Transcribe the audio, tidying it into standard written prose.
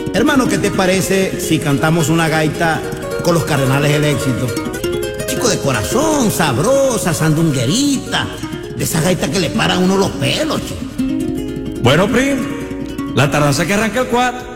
Hermano, ¿qué te parece si cantamos una gaita con los Cardenales del Éxito? Chico de corazón, sabrosa, sandunguerita, de esa gaita que le paran a uno los pelos, chico. Bueno, Prim, la tardanza que arranca el 4.